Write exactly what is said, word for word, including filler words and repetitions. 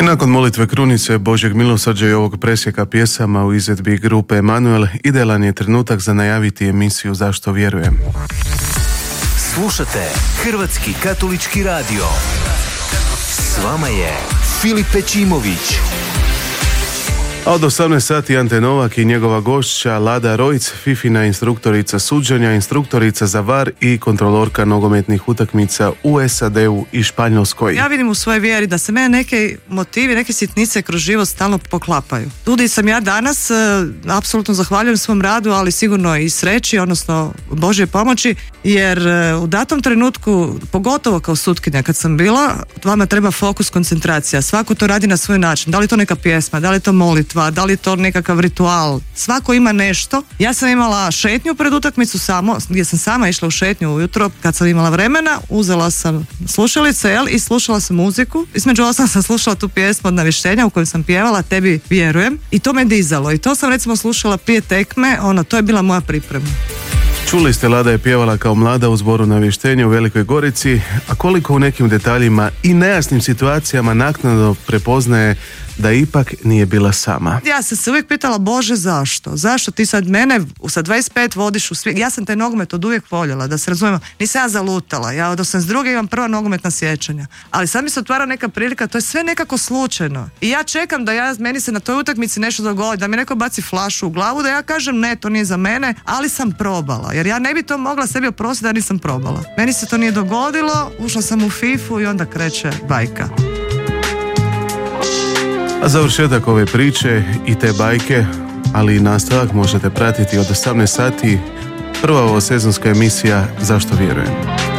nakon molitve krunice Božjeg milosrđa i ovog presjeka pjesama u izvedbi grupe Emanuel, idealan je trenutak za najaviti emisiju Zašto vjerujem. Slušate Hrvatski katolički radio. S vama je Filip Pečimović. A od osamnaest sati Ante Novak i njegova gošća Lada Rojc, Fifina instruktorica suđenja, instruktorica za var i kontrolorka nogometnih utakmica u S A D-u i Španjolskoj. Ja vidim u svojoj vjeri da se mene neke motivi, neke sitnice kroz život stalno poklapaju. Tudi sam ja danas, e, apsolutno zahvaljujem svom radu, ali sigurno i sreći, odnosno Božje pomoći, jer e, u datom trenutku, pogotovo kao sutkinja kad sam bila, vama treba fokus, koncentracija. Svako to radi na svoj način. Da li to neka pjesma, da li to molitva, da li to nekakav ritual. Svako ima nešto. Ja sam imala šetnju pred utakmicu samo, gdje sam sama išla u šetnju ujutro kad sam imala vremena, uzela sam slušalice, jel, i slušala sam muziku. Između osam sam slušala tu pjesmu od Navještenja u kojoj sam pjevala Tebi vjerujem i to me dizalo i to sam recimo slušala prije tekme, ono, to je bila moja priprema. Čuli ste, Lada je pjevala kao mlada u zboru Navještenja u Velikoj Gorici, a koliko u nekim detaljima i nejasnim situacijama naknadno prepoznaje da ipak nije bila sama. Ja sam se uvijek pitala, Bože, zašto? Zašto ti sad mene sa dvadeset pet vodiš u svijet? Ja sam taj nogomet od uvijek voljela, da se razumijemo. Nisam ja zalutala, ja od osamdeset druge imam prva nogometna sjećanja. Ali sad mi se otvara neka prilika, to je sve nekako slučajno. I ja čekam da ja, meni se na toj utakmici nešto dogodi, da mi neko baci flašu u glavu, da ja kažem ne, to nije za mene, ali sam probala. Jer ja ne bi to mogla sebi oprostiti da nisam probala. Meni se to nije dogodilo, ušla sam u fifu i onda kreće bajka. A završetak ove priče i te bajke, ali i nastavak možete pratiti od osamnaest sati, prva ovo sezonska emisija Zašto vjerujem.